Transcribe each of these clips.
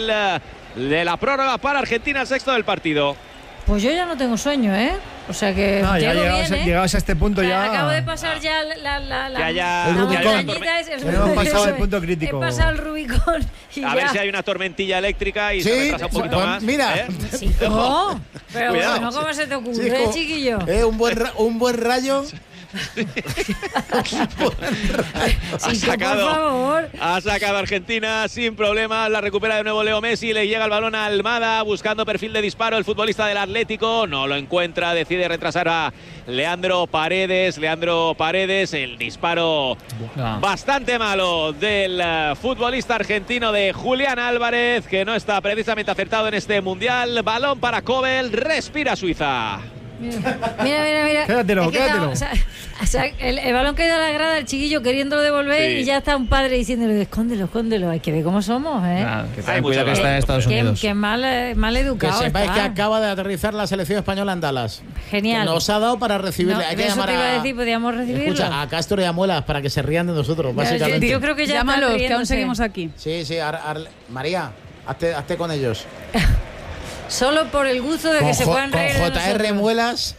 de la prórroga para Argentina, el sexto del partido. Pues yo ya no tengo sueño, ¿eh? O sea que no, ya llegados a este punto ya. Acabo de pasar ya el Rubicón. Hemos pasado el punto crítico. He pasado el Rubicón. A ver si hay una tormentilla eléctrica y se retrasa un poquito más. Mira. No, pero bueno, ¿cómo se te ocurre, chiquillo? Un buen rayo. Ha sacado Argentina sin problemas, la recupera de nuevo Leo Messi, le llega el balón a Almada buscando perfil de disparo, el futbolista del Atlético no lo encuentra, decide retrasar a Leandro Paredes, el disparo bastante malo del futbolista argentino de Julián Álvarez, que no está precisamente acertado en este mundial. Balón para Kobel, respira Suiza. Mira. Quédatelo. O sea, el balón caído a la grada, el chiquillo queriéndolo devolver, sí. Y ya está un padre diciéndole, escóndelo. Hay que ver cómo somos, ¿eh? Que ten cuidado que está en Estados Unidos. Que mal educado. Que sepáis que acaba de aterrizar la selección española en Dallas. Genial. Que nos ha dado para recibirle. No, hay que llamar te iba a decir, podíamos recibirlo. Escucha, a Castro y a Muelas para que se rían de nosotros, básicamente. Yo creo que ya llámalos, que aún seguimos aquí. Sí. María, hazte con ellos. Solo por el gusto de que se puedan reír. Con JR Muelas.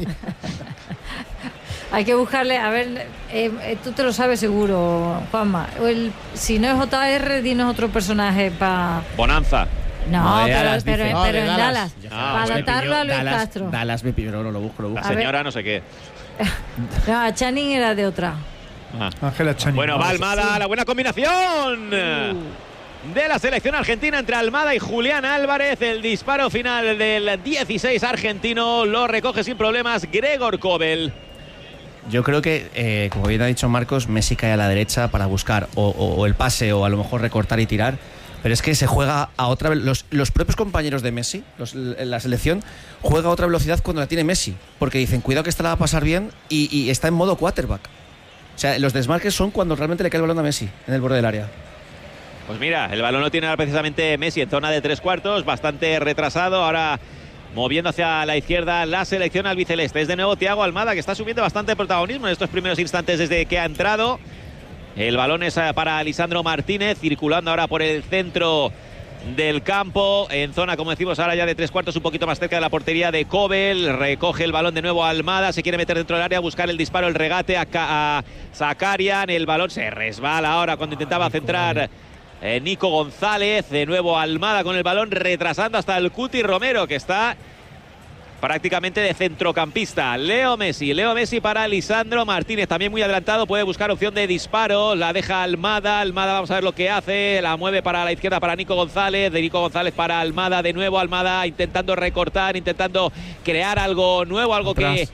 Hay que buscarle, a ver, tú te lo sabes seguro, Juanma. Si no es JR, dinos otro personaje para... Bonanza. No, pero en Dallas. Para adaptarlo a Luis Castro. Dallas me pidió, lo busco. La señora no sé qué. No, a Channing era de otra. Ángela Channing. Bueno, va Almada, la buena combinación de la selección argentina entre Almada y Julián Álvarez. El disparo final del 16 argentino lo recoge sin problemas Gregor Kobel. Yo creo que, como bien ha dicho Marcos, Messi cae a la derecha para buscar o el pase o a lo mejor recortar y tirar. Pero es que se juega a otra velocidad. Los propios compañeros de Messi, la selección, juega a otra velocidad cuando la tiene Messi. Porque dicen, cuidado que esta la va a pasar bien y está en modo quarterback. O sea, los desmarques son cuando realmente le cae el balón a Messi en el borde del área. Pues mira, el balón lo tiene precisamente Messi en zona de 3/4, bastante retrasado. Ahora moviendo hacia la izquierda la selección albiceleste. Es de nuevo Thiago Almada, que está subiendo bastante protagonismo en estos primeros instantes desde que ha entrado. El balón es para Lisandro Martínez, circulando ahora por el centro del campo, en zona, como decimos, ahora ya de 3/4, un poquito más cerca de la portería de Kobel. Recoge el balón de nuevo Almada, se quiere meter dentro del área, buscar el disparo, el regate a Zakarian. El balón se resbala ahora cuando intentaba centrar Nico González. De nuevo Almada con el balón, retrasando hasta el Cuti Romero, que está prácticamente de centrocampista. Leo Messi para Lisandro Martínez, también muy adelantado, puede buscar opción de disparo, la deja Almada, vamos a ver lo que hace, la mueve para la izquierda para Nico González, de Nico González para Almada, de nuevo Almada intentando recortar, intentando crear algo nuevo, algo atrás.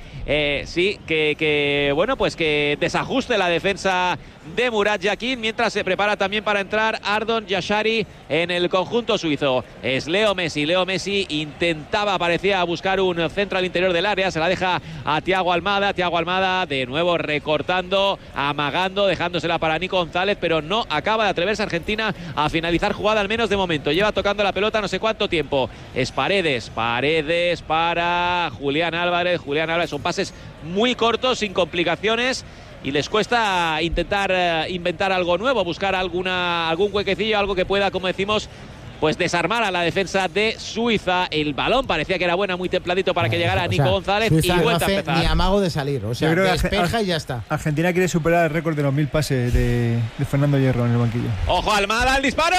Que bueno, pues que desajuste la defensa de Murat Yakin, mientras se prepara también para entrar Ardon Yashari en el conjunto suizo. Es Leo Messi parecía buscar un centro al interior del área, se la deja a Thiago Almada de nuevo recortando, amagando, dejándosela para Nico González, pero no acaba de atreverse Argentina a finalizar jugada, al menos de momento. Lleva tocando la pelota no sé cuánto tiempo. Es Paredes para Julián Álvarez, son pases muy cortos, sin complicaciones, y les cuesta intentar inventar algo nuevo, buscar algún huequecillo, algo que pueda, como decimos, pues desarmar a la defensa de Suiza. El balón parecía que era buena, muy templadito para que llegara Nico González, Suiza y vuelta no a empezar. Ni amago de salir, o sea, despeja y ya está. Argentina quiere superar el récord de los 1000 pases de Fernando Hierro en el banquillo. ¡Ojo Almada, el disparo!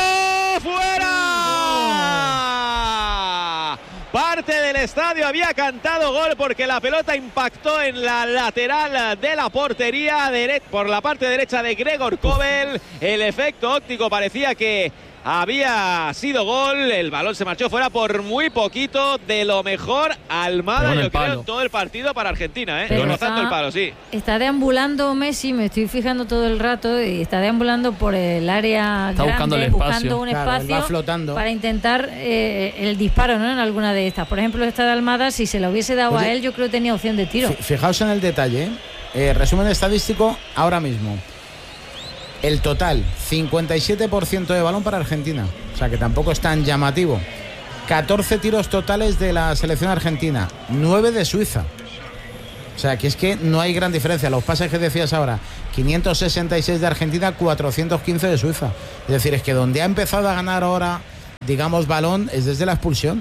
¡Fuera! Parte del estadio había cantado gol porque la pelota impactó en la lateral de la portería por la parte derecha de Gregor Kobel. El efecto óptico parecía que había sido gol. El balón se marchó fuera por muy poquito. De lo mejor Almada, yo creo, en todo el partido para Argentina, rozando el palo, sí. Está deambulando Messi, me estoy fijando todo el rato, y está deambulando por el área grande, buscando un espacio para intentar el disparo, ¿no? En alguna de estas. Por ejemplo, esta de Almada, si se la hubiese dado a él, yo creo que tenía opción de tiro. Fijaos en el detalle, resumen estadístico ahora mismo. El total, 57% de balón para Argentina. O sea que tampoco es tan llamativo. 14 tiros totales de la selección argentina, 9 de Suiza. O sea que es que no hay gran diferencia. Los pases que decías ahora, 566 de Argentina, 415 de Suiza. Es decir, es que donde ha empezado a ganar ahora digamos, balón es desde la expulsión.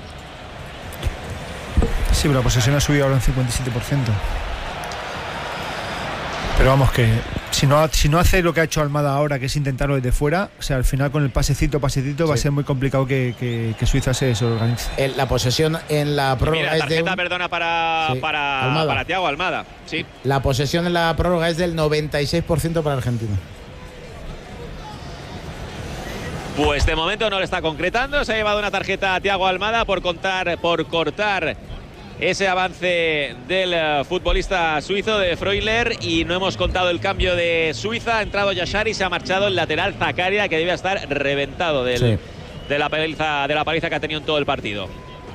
Sí, pero la posesión ha subido ahora un 57%. Pero vamos, que si no hace lo que ha hecho Almada ahora, que es intentarlo desde fuera, o sea, al final con el pasecito va a ser muy complicado que Suiza se organice. La posesión en la prórroga mira, tarjeta, perdona, para Thiago Almada. Sí. La posesión en la prórroga es del 96% para Argentina. Pues de momento no lo está concretando. Se ha llevado una tarjeta a Thiago Almada por cortar ese avance del futbolista suizo de Freuler, y no hemos contado el cambio de Suiza. Ha entrado Yashari y se ha marchado el lateral Zakaria, que debe estar reventado de la paliza que ha tenido en todo el partido.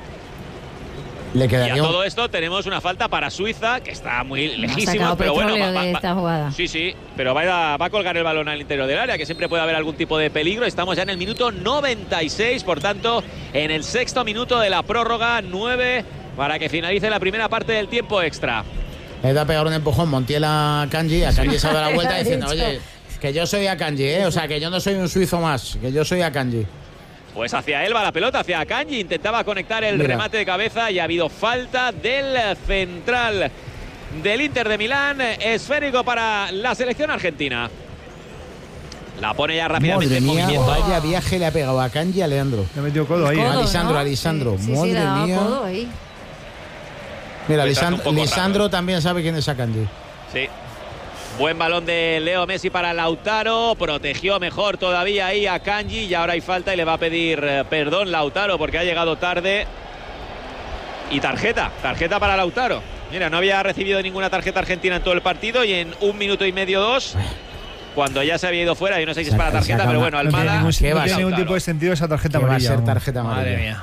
Y a todo esto tenemos una falta para Suiza, que está muy lejísima, pero bueno, sí, pero va a colgar el balón al interior del área, que siempre puede haber algún tipo de peligro. Estamos ya en el minuto 96, por tanto, en el 6º minuto de la prórroga, 9 para que finalice la primera parte del tiempo extra. Le da a pegar un empujón Montiel a Akanji se da la vuelta diciendo, oye, que yo soy Akanji, o sea, que yo no soy un suizo más, que yo soy Akanji. Pues hacia él va la pelota, hacia Akanji, intentaba conectar el remate de cabeza y ha habido falta del central del Inter de Milán, esférico para la selección argentina. La pone ya rápidamente. Madre mía, vaya viaje le ha pegado a Akanji a Leandro. Le ha metido codo ahí. Alisandro. Sí, madre mía. Mira, Lisandro también sabe quién es Akanji. Sí. Buen balón de Leo Messi para Lautaro. Protegió mejor todavía ahí a Akanji, y ahora hay falta y le va a pedir perdón Lautaro porque ha llegado tarde. Y tarjeta para Lautaro. Mira, no había recibido ninguna tarjeta argentina en todo el partido, y en 1 minuto y medio, 2, cuando ya se había ido fuera, yo no sé si es para tarjeta, pero bueno, Almada. No tiene ningún tipo de sentido esa tarjeta amarilla. Va a ser tarjeta amarilla. Madre mía.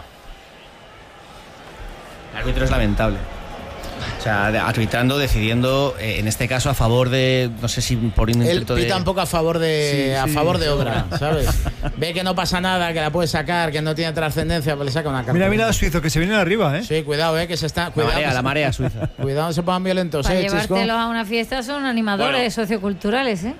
El árbitro es lamentable. O sea, arbitrando, decidiendo, en este caso a favor de, no sé si por un intento de... Él pita un poco a favor de obra, ¿sabes? Ve que no pasa nada, que la puede sacar, que no tiene trascendencia, pues le saca una carta. Mira, suizo, que se vienen arriba, ¿eh? Sí, cuidado, que se está... La marea suiza. Cuidado, no se pongan violentos, Para Chisco. llevártelos a una fiesta son animadores socioculturales, ¿eh?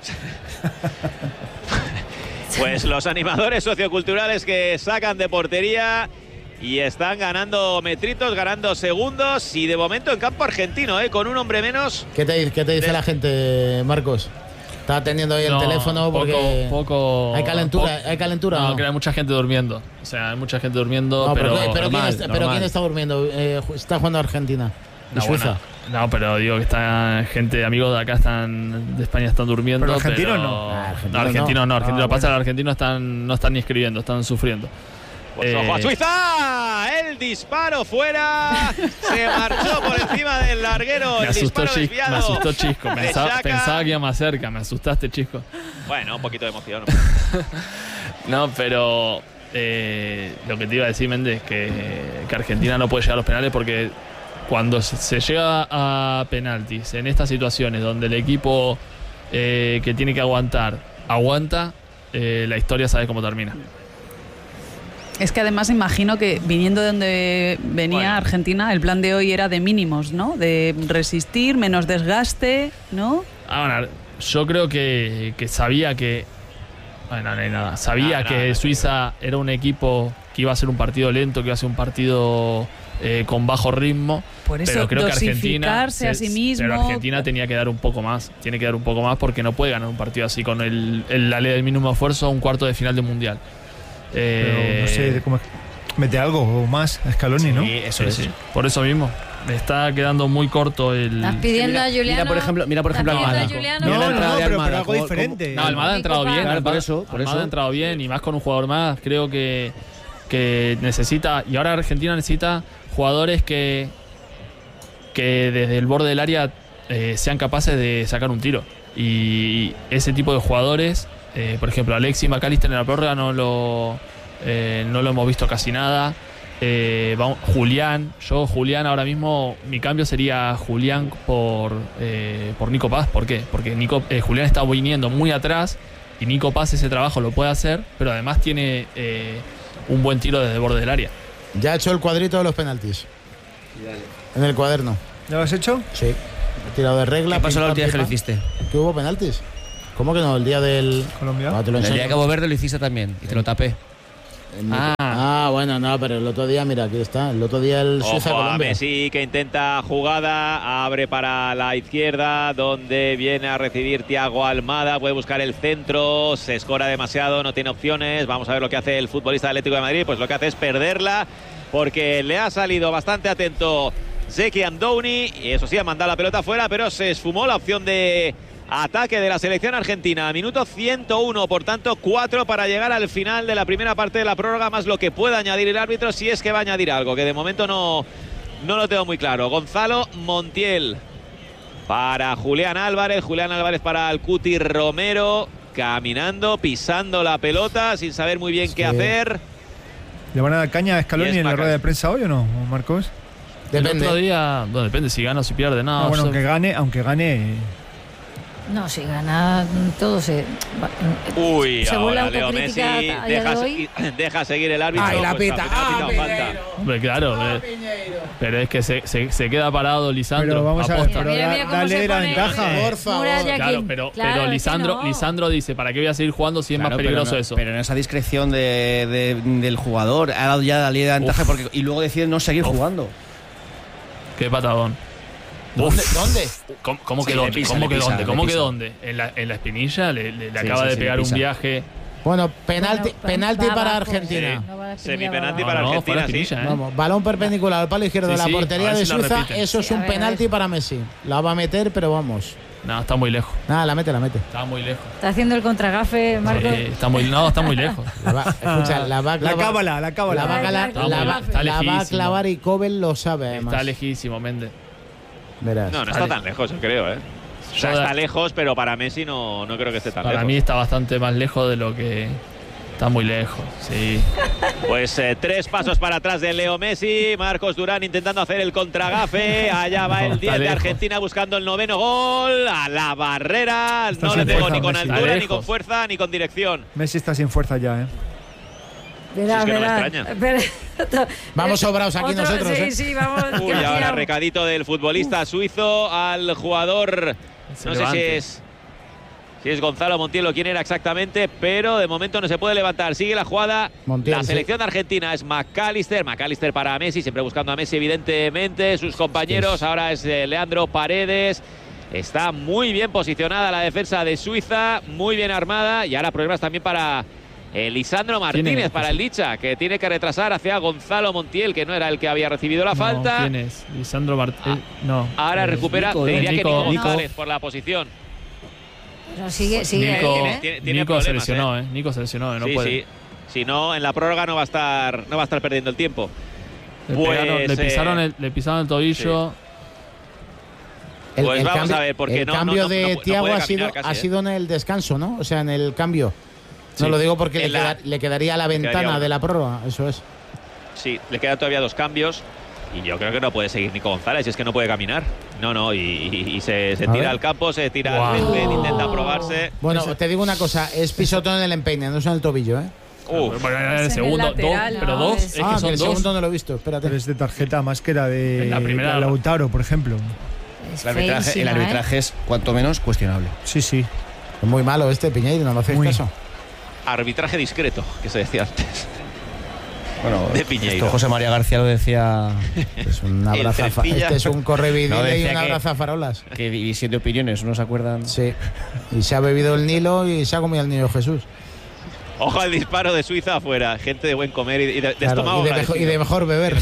Pues los animadores socioculturales que sacan de portería y están ganando metritos, ganando segundos, y de momento en campo argentino, con un hombre menos. ¿Qué te dice la gente, Marcos? Está atendiendo ahí el teléfono porque poco hay calentura. No, que hay mucha gente durmiendo. O sea, hay mucha gente durmiendo, pero ¿quién está durmiendo? Está jugando Argentina y Suiza. No, pero digo que está gente, amigos de acá de España están durmiendo. Pero argentinos no. Argentinos no. Lo que pasa es que los argentinos no están ni escribiendo, están sufriendo. Pues ojo a Suiza, el disparo fuera, se marchó por encima del larguero. Me asustó Chisco, pensaba que iba más cerca, me asustaste, Chisco. Bueno, un poquito de emoción. No, pero lo que te iba a decir, Méndez, que Argentina no puede llegar a los penales, porque cuando se llega a penaltis en estas situaciones donde el equipo que tiene que aguanta, la historia sabe cómo termina. Es que además imagino que viniendo de donde venía Argentina, el plan de hoy era de mínimos, ¿no? De resistir, menos desgaste, ¿no? Bueno, yo creo que sabía que... Bueno, no hay nada. Sabía que Suiza era un equipo que iba a ser un partido lento, que iba a ser un partido con bajo ritmo. Por eso, pero creo que Argentina a sí mismo. Pero Argentina tenía que dar un poco más. Tiene que dar un poco más, porque no puede ganar un partido así con la ley del mínimo esfuerzo a un cuarto de final del Mundial. Pero no sé cómo mete algo o más a Scaloni, ¿no? Sí, eso es. Sí. Por eso mismo. Me está quedando muy corto el... ¿Estás pidiendo a Juliano? Mira por ejemplo Almada. No, pero algo diferente. No, Almada ha entrado bien. Claro, por eso. Ha entrado bien, y más con un jugador más. Creo que necesita... Y ahora Argentina necesita jugadores que desde el borde del área sean capaces de sacar un tiro. Y ese tipo de jugadores... por ejemplo, Alexis McAllister en la prórroga no lo hemos visto casi nada. Julián ahora mismo, mi cambio sería Julián por Nico Paz. ¿Por qué? Porque Julián está viniendo muy atrás, y Nico Paz ese trabajo lo puede hacer, pero además tiene un buen tiro desde el borde del área. Ya he hecho el cuadrito de los penaltis. En el cuaderno. ¿Ya lo has hecho? Sí. He tirado de regla. ¿Qué pasó la última vez que lo hiciste? ¿Que hubo penaltis? ¿Cómo que no? El día del... Colombia. El día de Cabo Verde lo hiciste también, y te lo tapé. bueno, no, pero el otro día, mira, aquí está. El otro día el Suiza-Colombia. Messi que intenta jugada, abre para la izquierda, donde viene a recibir Thiago Almada. Puede buscar el centro, se escora demasiado, no tiene opciones. Vamos a ver lo que hace el futbolista del Atlético de Madrid. Pues lo que hace es perderla, porque le ha salido bastante atento Zeki Amdouni. Y eso sí, ha mandado la pelota fuera, pero se esfumó la opción de ataque de la selección argentina. Minuto 101, por tanto 4 para llegar al final de la primera parte de la prórroga, más lo que pueda añadir el árbitro, si es que va a añadir algo, que de momento no lo tengo muy claro. Gonzalo Montiel para Julián Álvarez para el Cuti Romero, caminando, pisando la pelota, sin saber muy bien qué hacer. ¿Le van a dar caña a Scaloni en la rueda de prensa hoy o no, Marcos? Depende. El otro día, bueno, depende si gana o si pierde, nada. Bueno, aunque gane. No, si gana todo se... Uy, ahora Leo Messi deja seguir el árbitro. ¡Ay, la pita! Hombre, claro. Pero es que se queda parado Lisandro. Pero vamos a ver, dale la ventaja. Por favor. Claro, pero Lisandro dice, ¿para qué voy a seguir jugando si es más peligroso eso? Pero en esa discreción del jugador, ha dado ya la ley de ventaja y luego decide no seguir jugando. Qué patadón. ¿Dónde? ¿Cómo que dónde? En la espinilla le acaba de pegar un viaje. Bueno, penalti para Argentina. Semipenalti para Argentina, sí. Vamos, balón perpendicular al palo izquierdo de la portería de Suiza. Eso es un penalti para Messi. La va a meter, pero vamos. No, está muy lejos. Nada, la mete. Está muy lejos. Está haciendo el contragafe, Marcos. Está muy lejos. La va a clavar. La va a clavar y Kobel lo sabe, además. Está lejísimo, Méndez. Verás. No está tan lejos, yo creo, ¿eh? O sea, está lejos, pero para Messi no creo que esté tan lejos. Para mí está bastante más lejos de lo que... Está muy lejos, sí. Pues 3 pasos para atrás de Leo Messi. Marcos Durán intentando hacer el contragafe. Allá va el 10 de Argentina buscando el 9º gol. A la barrera. No le pegó ni con altura, ni con fuerza, ni con dirección. Messi está sin fuerza ya, ¿eh? Verá, si es que no me extraña. Vamos sobrados aquí nosotros. Sí, vamos. Uy, ahora recadito del futbolista suizo al jugador. No sé si es Gonzalo Montiel o quién era exactamente, pero de momento no se puede levantar. Sigue la jugada. Montiel, la selección de Argentina es McAllister para Messi, siempre buscando a Messi, evidentemente. Sus compañeros, ahora es Leandro Paredes. Está muy bien posicionada la defensa de Suiza, muy bien armada. Y ahora problemas también para Lisandro Martínez, para el Licha, que tiene que retrasar hacia Gonzalo Montiel, que no era el que había recibido la falta. ¿Quién es? Lisandro Martínez. No. Ahora recupera, te diría que Nico González por la posición. Pero sigue. Nico se lesionó, Nico se lesionó, no puede. Sí. Si no, en la prórroga no va a estar perdiendo el tiempo. Le pisaron el tobillo. Sí. Pues vamos a ver, porque el cambio de Thiago ha sido en el descanso, ¿no? O sea, en el cambio. Sí. No lo digo porque le quedaría la ventana de la prórroga, eso es. Sí, le quedan todavía 2 cambios. Y yo creo que no puede seguir Nico González, es que no puede caminar. No, y se tira al campo, se tira al césped, intenta probarse. Bueno, te digo una cosa, es pisotón en el empeine, no es en el tobillo, ¿eh? El segundo, pero dos. Es que son el dos. segundo no lo he visto, espérate. Pero es de tarjeta más que la de Lautaro, por ejemplo. El arbitraje es cuanto menos cuestionable. Sí. Es muy malo Piñeiro, no lo hacéis caso. Arbitraje discreto, que se decía antes. Bueno, de Piñeiro. José María García lo decía. Es un abrazo. Este es un correvidile y un abrazo a farolas. Que división de opiniones, ¿no se acuerdan? Sí. Y se ha bebido el Nilo y se ha comido el niño Jesús. Ojo al disparo de Suiza afuera. Gente de buen comer y de estómago. Y de mejor beber.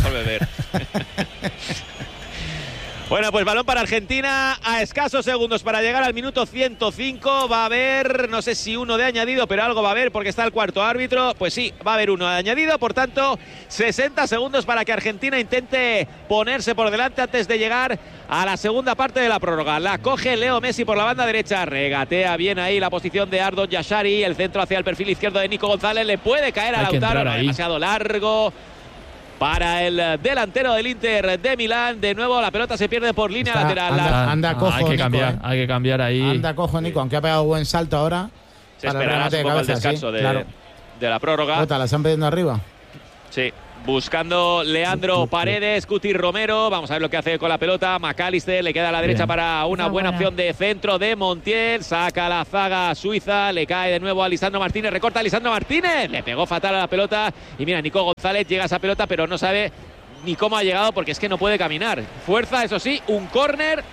Bueno, pues balón para Argentina a escasos segundos para llegar al minuto 105. Va a haber, no sé si uno de añadido, pero algo va a haber porque está el cuarto árbitro. Pues sí, va a haber uno de añadido. Por tanto, 60 segundos para que Argentina intente ponerse por delante antes de llegar a la segunda parte de la prórroga. La coge Leo Messi por la banda derecha. Regatea bien ahí la posición de Ardon Yashari. El centro hacia el perfil izquierdo de Nico González. Le puede caer a Lautaro. Demasiado largo para el delantero del Inter de Milán. De nuevo la pelota se pierde por línea lateral. Anda cojo, hay que cambiar ahí. Anda cojo, Nico, aunque ha pegado buen salto ahora. Se esperará un poco el descanso de la prórroga. ¿La están pidiendo arriba? Sí, Buscando Leandro Paredes, Cuti Romero. Vamos a ver lo que hace con la pelota. McAllister le queda a la derecha para una buena opción de centro de Montiel. Saca la zaga suiza. Le cae de nuevo a Lisandro Martínez. Recorta a Lisandro Martínez. Le pegó fatal a la pelota. Y mira, Nico González llega a esa pelota, pero no sabe ni cómo ha llegado porque es que no puede caminar. Fuerza, eso sí, un córner.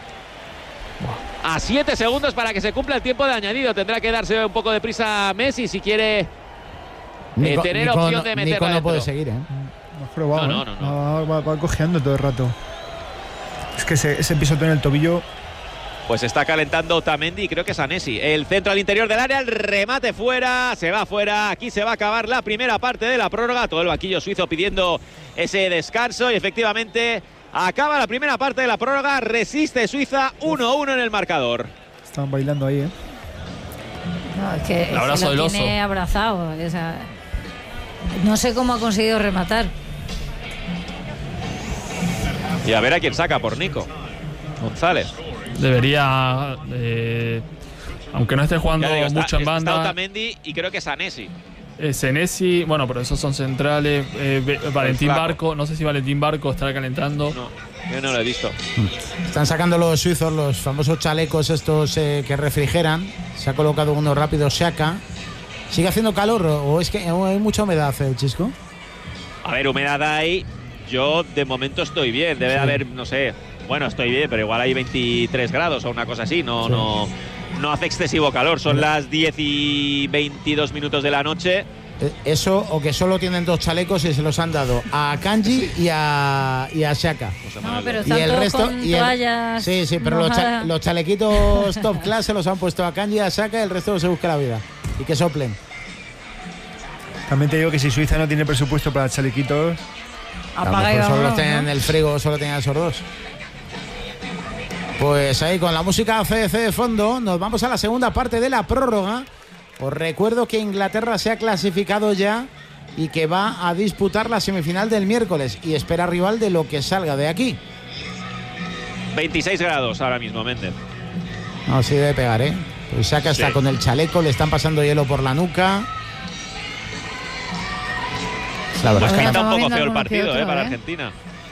A 7 segundos para que se cumpla el tiempo de añadido. Tendrá que darse un poco de prisa Messi si quiere tener opción de meterla. Nico no puede seguir, ¿eh? No. Va cojeando todo el rato. Es que ese pisotón en el tobillo. Pues está calentando Otamendi y creo que es Anesi. El centro al interior del área, el remate fuera, se va fuera. Aquí se va a acabar la primera parte de la prórroga. Todo el banquillo suizo pidiendo ese descanso y efectivamente acaba la primera parte de la prórroga. Resiste Suiza, 1-1 en el marcador. Están bailando ahí, ¿eh? No, es que el abrazo del oso. Tiene abrazado. O sea, no sé cómo ha conseguido rematar. Y a ver a quién saca por Nico González. Debería, aunque no esté jugando mucho en banda. Está Otamendi y creo que es Anesi. Senesi, bueno, pero esos son centrales. Valentín Barco, no sé si Valentín Barco estará calentando. No, yo no lo he visto. Están sacando los suizos los famosos chalecos estos que refrigeran. Se ha colocado uno rápido, Xhaka. ¿Sigue haciendo calor o es que hay mucha humedad, Chisco? A ver, humedad hay. Yo de momento estoy bien. Debe haber, no sé. Bueno, estoy bien, pero igual hay 23 grados o una cosa así. No hace excesivo calor. Son las 10 y 22 minutos de la noche. Eso, o que solo tienen 2 chalecos y se los han dado a Kanji y a Xhaka. No, pero están y el resto con toallas. Sí, pero los chalequitos top class se los han puesto a Kanji y a Xhaka y el resto se busca la vida. Y que soplen. También te digo que si Suiza no tiene presupuesto para chalequitos, apaga y vámonos, solo los tienen en el frigo, solo tienen esos 2. Pues ahí con la música CDC de fondo nos vamos a la segunda parte de la prórroga. Os recuerdo que Inglaterra se ha clasificado ya y que va a disputar la semifinal del miércoles y espera rival de lo que salga de aquí. 26 grados ahora mismo, Méndez. No, sí debe pegar, ¿eh? Pues Xhaka está con el chaleco, le están pasando hielo por la nuca. La verdad es que está un poco feo el partido, para Argentina.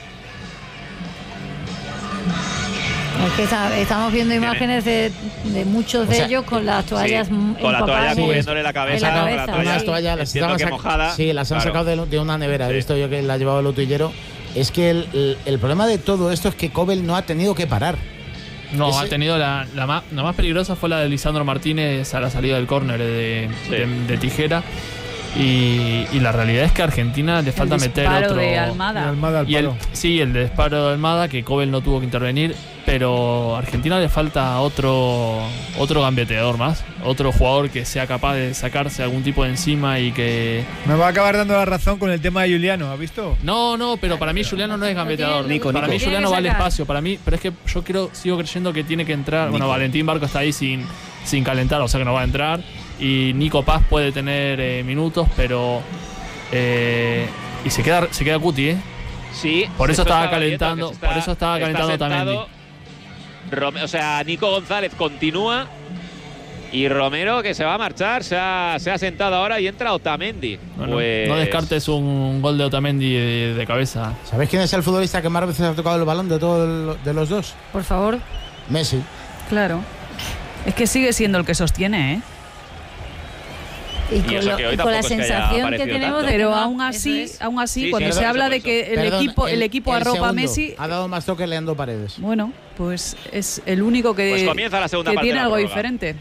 Es que estamos viendo imágenes de muchos de ellos con las toallas con la toalla cubriéndole la cabeza. Las toallas las han sacado de una nevera. He visto yo que la ha llevado el utillero. Es que el problema de todo esto es que Kobel no ha tenido que parar. No, ha tenido la más peligrosa fue la de Lisandro Martínez a la salida del córner de tijera. Y la realidad es que a Argentina le falta meter otro. De Almada. El disparo de Almada, que Kobel no tuvo que intervenir, pero a Argentina le falta otro gambeteador más, otro jugador que sea capaz de sacarse algún tipo de encima y que. Me va a acabar dando la razón con el tema de Juliano, ¿has visto? No, pero para mí Juliano no es gambeteador. Para mí Juliano va al espacio, pero es que yo sigo creyendo que tiene que entrar. Bueno, Valentín Barco está ahí sin calentar, o sea que no va a entrar. Y Nico Paz puede tener minutos, pero y se queda Cuti, ¿eh? Sí. Por eso estaba calentando, Otamendi. O sea, Nico González continúa y Romero, que se va a marchar, se ha sentado ahora y entra Otamendi. No descartes un gol de Otamendi de cabeza. ¿Sabéis quién es el futbolista que más veces ha tocado el balón de los dos? Por favor. Messi. Claro. Es que sigue siendo el que sostiene, ¿eh? Y con la sensación que tenemos de pero aún así cuando se habla de que el equipo arropa a Messi, ha dado más toque Leandro Paredes. Bueno, pues es el único que comienza la segunda parte tiene algo de la prórroga. diferente.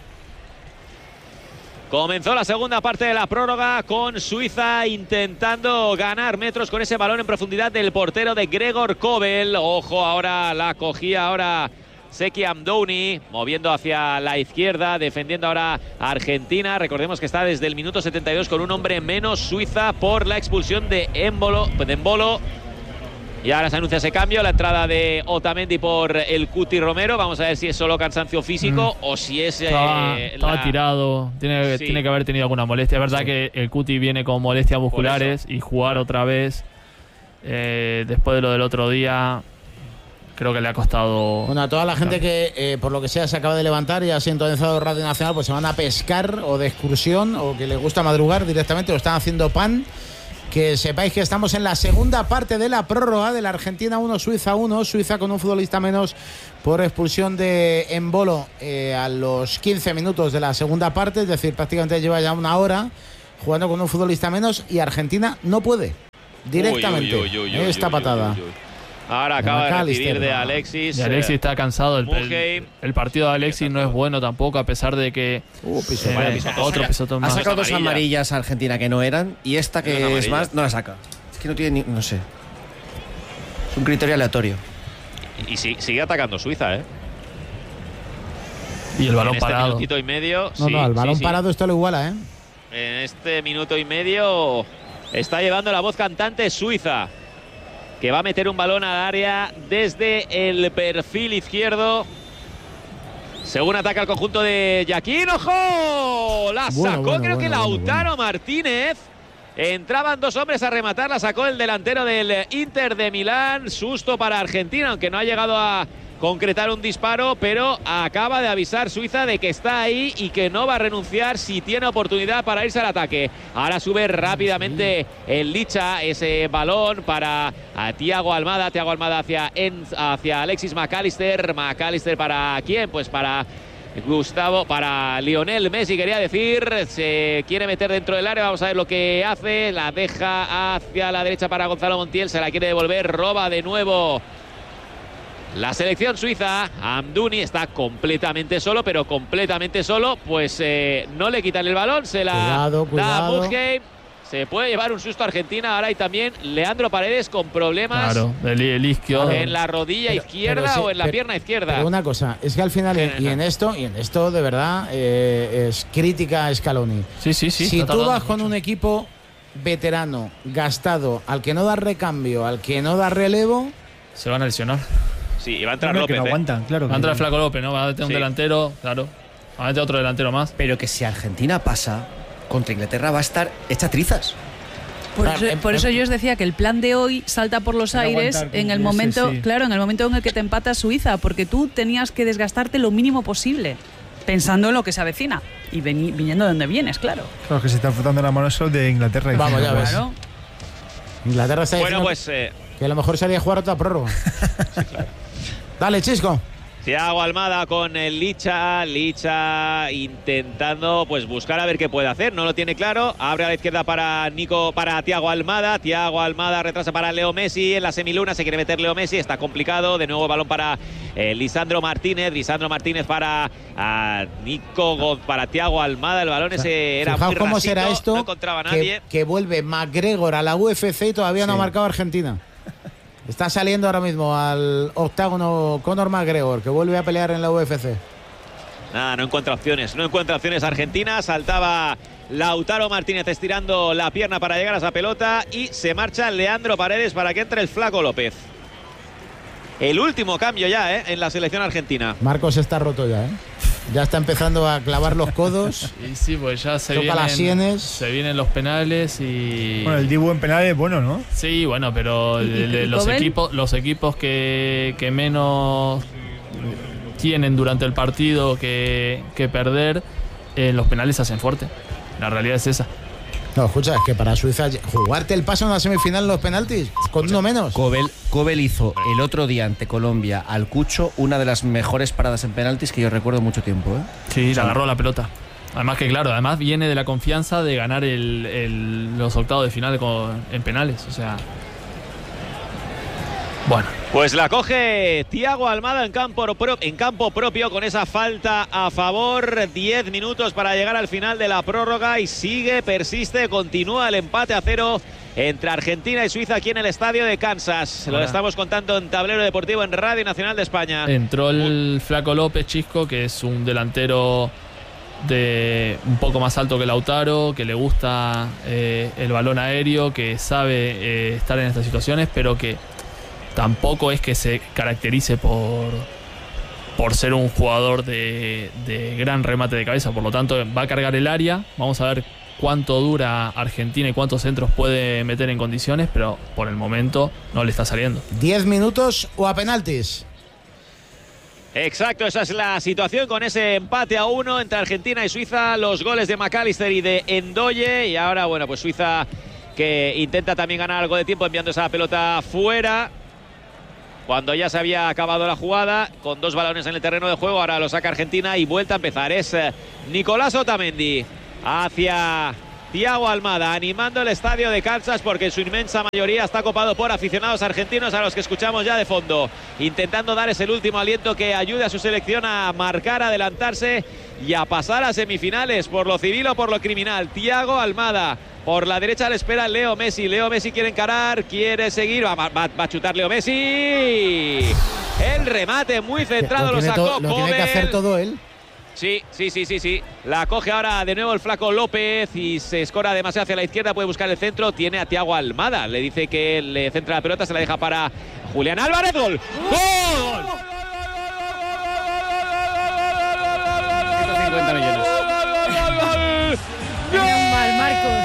Comenzó la segunda parte de la prórroga con Suiza intentando ganar metros con ese balón en profundidad del portero de Gregor Kobel. Ojo, ahora la cogía Seki Amdouni, moviendo hacia la izquierda, defendiendo ahora a Argentina. Recordemos que está desde el minuto 72 con un hombre menos Suiza por la expulsión de Embolo. Y ahora se anuncia ese cambio, la entrada de Otamendi por el Cuti Romero. Vamos a ver si es solo cansancio físico o si es... Estaba tirado, tiene que haber tenido alguna molestia. Es verdad que el Cuti viene con molestias musculares y jugar otra vez después de lo del otro día... Creo que le ha costado. Bueno, a toda la gente que por lo que sea se acaba de levantar y ha sintonizado Radio Nacional, pues se van a pescar o de excursión o que les gusta madrugar directamente o están haciendo pan. Que sepáis que estamos en la segunda parte de la prórroga de la Argentina 1, Suiza 1. Suiza con un futbolista menos por expulsión de Embolo a los 15 minutos de la segunda parte. Es decir, prácticamente lleva ya una hora jugando con un futbolista menos y Argentina no puede directamente esta patada. Ahora acaba de recibir de Alexis. Y Alexis está cansado. El partido de Alexis no es bueno tampoco, a pesar de que otro pisotón más. Ha sacado 2 amarillas a Argentina que no eran, y esta que es más no la saca. Es que no tiene no sé. Es un criterio aleatorio. Y sigue atacando Suiza, ¿eh? Y el balón parado. Minutito y medio. El balón parado esto lo iguala, ¿eh? En este minuto y medio está llevando la voz cantante Suiza, que va a meter un balón al área desde el perfil izquierdo. Según ataca el conjunto de Yaquín. ¡Ojo! La sacó, creo que Lautaro Martínez. Entraban 2 hombres a rematar, la sacó el delantero del Inter de Milán. Susto para Argentina, aunque no ha llegado a concretar un disparo, pero acaba de avisar Suiza de que está ahí y que no va a renunciar si tiene oportunidad para irse al ataque. Ahora sube rápidamente el Licha, ese balón para Thiago Almada hacia Alexis McAllister. McAllister para ¿quién? Pues para para Lionel Messi, quería decir. Se quiere meter dentro del área, vamos a ver lo que hace. La deja hacia la derecha para Gonzalo Montiel, se la quiere devolver, roba de nuevo la selección suiza. Amdouni está completamente solo, pero completamente solo, pues no le quitan el balón, se la da a Muheim. Se puede llevar un susto a Argentina. Ahora hay también Leandro Paredes con problemas. Claro, el izquierdo. En la rodilla izquierda o en la pierna izquierda. Pero una cosa, es que al final, y en esto de verdad es crítica a Scaloni. Sí. Si tú vas con un equipo veterano, gastado, al que no da recambio, al que no da relevo, se van a lesionar. Sí, y va a entrar López. No aguantan, claro. Va a entrar Flaco López, ¿no? Va a meter un delantero, claro. Va a meter otro delantero más. Pero que si Argentina pasa contra Inglaterra va a estar hecha trizas. Por eso yo os decía que el plan de hoy salta por los aires en el momento, claro, en el momento en el que te empata Suiza, porque tú tenías que desgastarte lo mínimo posible, pensando en lo que se avecina y viniendo de donde vienes, claro. Claro, que se está frotando la mano eso de Inglaterra. Vamos, ya ves. Claro. Inglaterra está diciendo que a lo mejor sería jugar otra prórroga. Sí, claro. Dale, Chisco. Thiago Almada con el Licha intentando pues buscar a ver qué puede hacer, no lo tiene claro. Abre a la izquierda para Thiago Almada retrasa para Leo Messi en la semiluna, se quiere meter Leo Messi, está complicado, de nuevo balón para Lisandro Martínez para para Thiago Almada, el balón ese era muy cómo rasito, será esto, no encontraba a nadie. Que vuelve McGregor a la UFC y todavía no ha marcado Argentina. Está saliendo ahora mismo al octágono Conor McGregor, que vuelve a pelear en la UFC. Nada, no encuentra opciones Argentina. Saltaba Lautaro Martínez estirando la pierna para llegar a esa pelota y se marcha Leandro Paredes para que entre el Flaco López. El último cambio ya en la selección argentina. Marcos está roto ya, ya está empezando a clavar los codos. Y sí, pues ya se toca las sienes. Se vienen los penales y... Bueno, el Dibu en penales es bueno, ¿no? Sí, bueno, pero los equipos que menos tienen durante el partido que perder, los penales se hacen fuerte. La realidad es esa. No, escucha, es que para Suiza jugarte el paso en la semifinal en los penaltis con uno menos. Cobel hizo el otro día ante Colombia al Cucho una de las mejores paradas en penaltis que yo recuerdo mucho tiempo. Sí, le agarró la pelota. Además que claro, viene de la confianza de ganar los octavos de final en penales. O sea, bueno. Pues la coge Thiago Almada en campo propio con esa falta a favor. 10 minutos para llegar al final de la prórroga y persiste, continúa el empate a 0 entre Argentina y Suiza aquí en el estadio de Kansas. Lo estamos contando en Tablero Deportivo en Radio Nacional de España. Entró el Flaco López, Chisco, que es un delantero de un poco más alto que Lautaro, que le gusta el balón aéreo, que sabe estar en estas situaciones, pero que tampoco es que se caracterice por ser un jugador de gran remate de cabeza. Por lo tanto, va a cargar el área. Vamos a ver cuánto dura Argentina y cuántos centros puede meter en condiciones, pero por el momento no le está saliendo. 10 minutos o a penaltis. Exacto, esa es la situación con ese empate a 1 entre Argentina y Suiza. Los goles de McAllister y de Endoye. Y ahora, bueno, pues Suiza que intenta también ganar algo de tiempo enviando esa pelota fuera. Cuando ya se había acabado la jugada, con 2 balones en el terreno de juego, ahora lo saca Argentina y vuelta a empezar. Es Nicolás Otamendi hacia Thiago Almada, animando el estadio de Kansas, porque en su inmensa mayoría está copado por aficionados argentinos a los que escuchamos ya de fondo, intentando dar ese último aliento que ayude a su selección a marcar, a adelantarse y a pasar a semifinales, por lo civil o por lo criminal. Thiago Almada. Por la derecha le espera Leo Messi. Leo Messi quiere encarar, quiere seguir. Va a chutar Leo Messi. El remate muy centrado, lo sacó Lo tiene que hacer todo él. Sí. La coge ahora de nuevo el flaco López y se escora demasiado hacia la izquierda. Puede buscar el centro. Tiene a Thiago Almada. Le dice que le centra la pelota. Se la deja para Julián Álvarez. ¡Gol! ¡Gol! 150 millones. Menos mal, Marcos.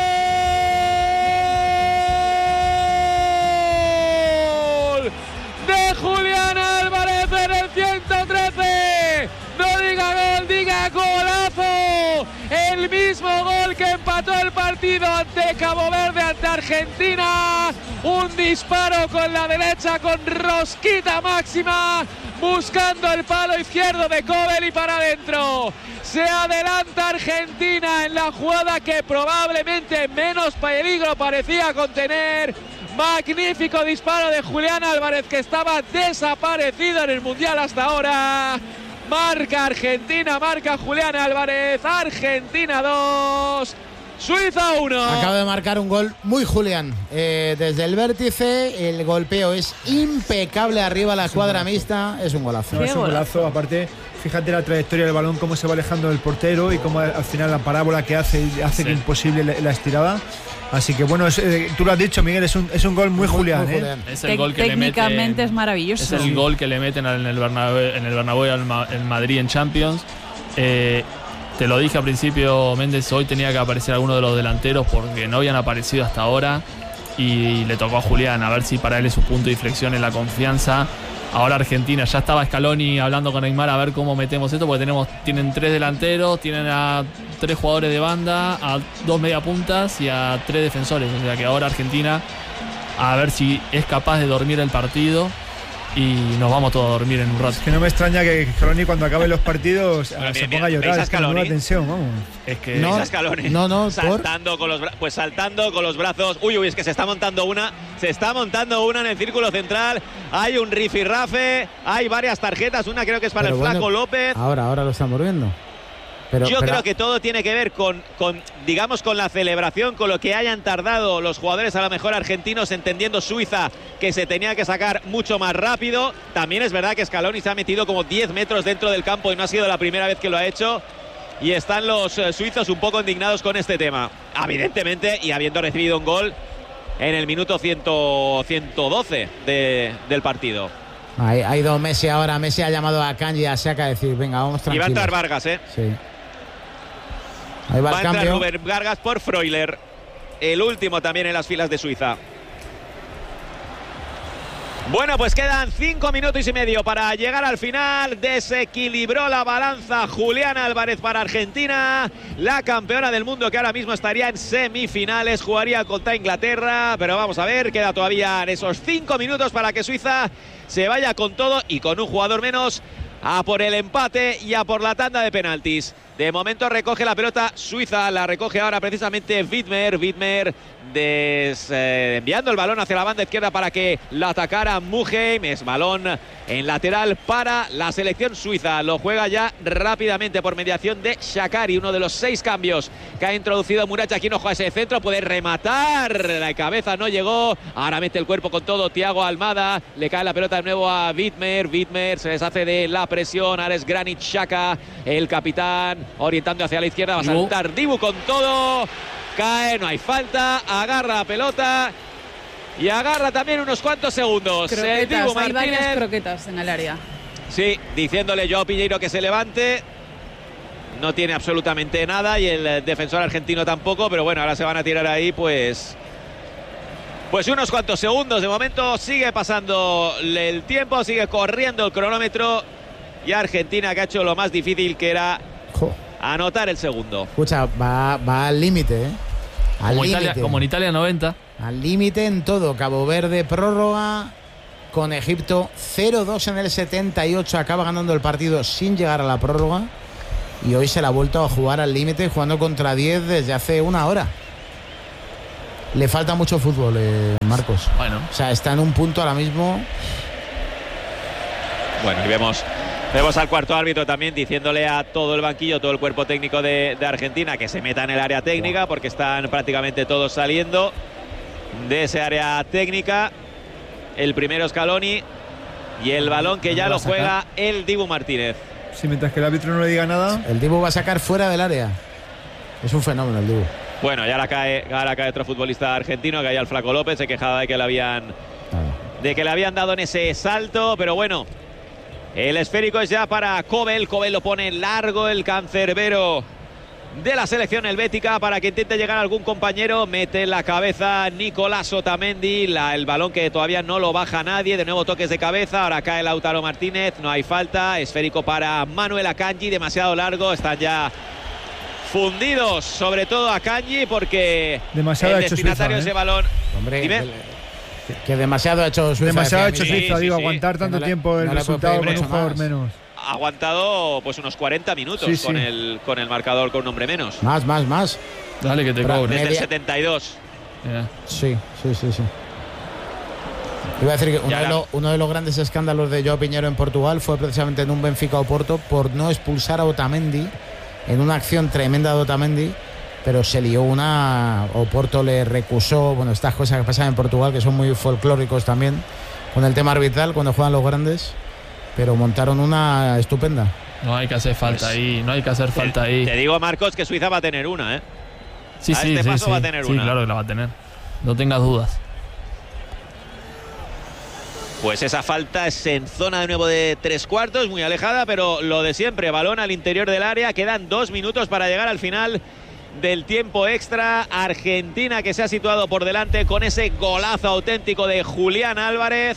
De Julián Álvarez en el 113. No diga gol, diga golazo. El mismo gol que empató el partido ante Cabo Verde, ante Argentina. Un disparo con la derecha, con rosquita máxima, buscando el palo izquierdo de Kobel y para adentro. Se adelanta Argentina en la jugada que probablemente menos peligro parecía contener. Magnífico disparo de Julián Álvarez, que estaba desaparecido en el Mundial hasta ahora. Marca Argentina, marca Julián Álvarez. Argentina 2, Suiza 1. Acaba de marcar un gol muy Julián. Desde el vértice, el golpeo es impecable arriba a la escuadra mixta. Es un golazo. No, es un golazo. Aparte, fíjate la trayectoria del balón, cómo se va alejando del portero y cómo al final la parábola que hace que imposible la estirada. Así que bueno, tú lo has dicho, Miguel, es un gol muy Julián. Es el gol que técnicamente es maravilloso. Es el gol que le meten en el Bernabéu en Madrid en Champions. Te lo dije al principio, Méndez, hoy tenía que aparecer alguno de los delanteros porque no habían aparecido hasta ahora y le tocó a Julián, a ver si para él es su punto de inflexión en la confianza. Ahora Argentina, ya estaba Scaloni hablando con Neymar a ver cómo metemos esto, porque tienen 3 delanteros, tienen a 3 jugadores de banda, a 2 mediapuntas y a 3 defensores. O sea que ahora Argentina a ver si es capaz de dormir el partido y nos vamos todos a dormir en un rato. Es que no me extraña que Scaloni cuando acaben los partidos se ponga a llorar. Es que no da tensión, vamos. Es que no, Scaloni saltando con los brazos. Uy, es que se está montando una en el círculo central. Hay un rifirrafe, hay varias tarjetas, una creo que es para el flaco López. Ahora lo estamos viendo. Yo creo que todo tiene que ver con la celebración, con lo que hayan tardado los jugadores, a lo mejor argentinos, entendiendo Suiza que se tenía que sacar mucho más rápido. También es verdad que Scaloni se ha metido como 10 metros dentro del campo y no ha sido la primera vez que lo ha hecho. Y están los suizos un poco indignados con este tema, evidentemente, y habiendo recibido un gol en el minuto 112 del partido. Ha ido Messi ahora. Messi ha llamado a Kanji y a Xhaka a decir, venga, vamos tranquilos. Y va a entrar Vargas, Sí. Ahí va el cambio. Entrar Rubén Vargas por Freuler, el último también en las filas de Suiza. Bueno, pues quedan 5 minutos y medio para llegar al final. Desequilibró la balanza Julián Álvarez para Argentina, la campeona del mundo que ahora mismo estaría en semifinales, jugaría contra Inglaterra, pero vamos a ver, queda todavía en esos 5 minutos para que Suiza se vaya con todo y con un jugador menos a por el empate y a por la tanda de penaltis. De momento recoge la pelota Suiza, la recoge ahora precisamente Widmer enviando el balón hacia la banda izquierda para que la atacara Muheim. Es balón en lateral para la selección suiza. Lo juega ya rápidamente por mediación de Shaqiri, uno de los 6 cambios que ha introducido Murach. Aquí no juega ese centro, puede rematar, la cabeza no llegó, ahora mete el cuerpo con todo Thiago Almada, le cae la pelota de nuevo a Widmer se deshace de la presión, ahora es Granit Xhaka, el capitán, orientando hacia la izquierda, va a saltar Dibu con todo, cae, no hay falta, agarra la pelota y agarra también unos cuantos segundos. Croquetas, hay varias croquetas en el área. Sí, diciéndole Joao Pinheiro que se levante. No tiene absolutamente nada y el defensor argentino tampoco, pero bueno, ahora se van a tirar ahí pues unos cuantos segundos. De momento sigue pasando el tiempo, sigue corriendo el cronómetro y Argentina, que ha hecho lo más difícil, que era anotar el segundo. Escucha, va al límite, ¿eh? Como en Italia 90. Al límite en todo. Cabo Verde, prórroga con Egipto. 0-2 en el 78. Acaba ganando el partido sin llegar a la prórroga. Y hoy se la ha vuelto a jugar al límite, jugando contra 10 desde hace una hora. Le falta mucho fútbol, Marcos. Bueno. O sea, está en un punto ahora mismo. Bueno, y vemos al cuarto árbitro también diciéndole a todo el banquillo, todo el cuerpo técnico de Argentina, que se meta en el área técnica, porque están prácticamente todos saliendo de ese área técnica. El primero Scaloni y el balón que ya lo juega el Dibu Martínez. Sí, mientras que el árbitro no le diga nada. El Dibu va a sacar fuera del área. Es un fenómeno el Dibu. Bueno, y ahora cae otro futbolista argentino, que hay al Flaco López, se quejaba de que le habían dado en ese salto, pero bueno, el esférico es ya para Kobel. Kobel lo pone largo, el cancerbero de la selección helvética, para que intente llegar a algún compañero. Mete en la cabeza Nicolás Otamendi, el balón que todavía no lo baja nadie. De nuevo toques de cabeza, ahora cae Lautaro Martínez, no hay falta. Esférico para Manuel Akanji, demasiado largo, están ya fundidos, sobre todo Akanji, porque demasiado el destinatario de ese balón. Hombre, que demasiado ha hecho Suiza. Demasiado ha hecho Suiza, aguantar tanto tiempo el resultado con un jugador menos. Ha aguantado pues unos 40 minutos con el marcador con un hombre menos. Más. Dale que te cobre. Desde el 72. Sí. Iba a decir que uno de los grandes escándalos de Joao Piñero en Portugal fue precisamente en un Benfica Oporto por no expulsar a Otamendi en una acción tremenda de Otamendi, pero se lió Oporto le recusó, bueno, estas cosas que pasan en Portugal que son muy folclóricos también con el tema arbitral cuando juegan los grandes, pero montaron una estupenda. No hay que hacer falta ahí, Te digo, Marcos, que Suiza va a tener una, ¿eh? Sí, va a tener una. Sí, claro que la va a tener. No tengas dudas. Pues esa falta es en zona de nuevo de 3/4, muy alejada, pero lo de siempre, balón al interior del área. Quedan 2 minutos para llegar al final del tiempo extra. Argentina, que se ha situado por delante con ese golazo auténtico de Julián Álvarez.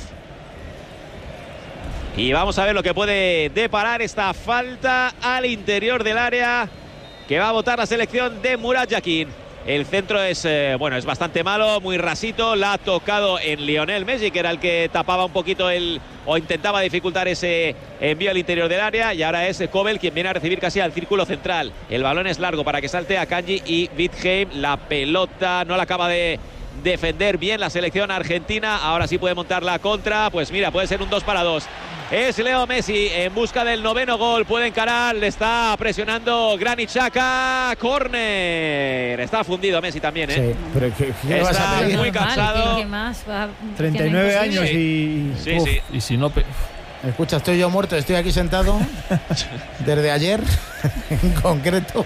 Y vamos a ver lo que puede deparar esta falta al interior del área que va a botar la selección de Murat Yakin. El centro es bastante malo, muy rasito. La ha tocado en Lionel Messi, que era el que tapaba un poquito o intentaba dificultar ese envío al interior del área. Y ahora es Kobel quien viene a recibir casi al círculo central. El balón es largo para que salte Akanji y Wittheim. La pelota no la acaba de defender bien la selección argentina. Ahora sí puede montar la contra. Pues mira, puede ser un 2-2. Es Leo Messi en busca del 9º gol. Puede encarar, le está presionando Granit Xhaka. Córner. Está fundido Messi también, ¿eh? Sí, pero ¿qué vas a pedir? Muy cansado. 39 años y... Sí. Y si no... Escucha, estoy yo muerto, estoy aquí sentado desde ayer, en concreto.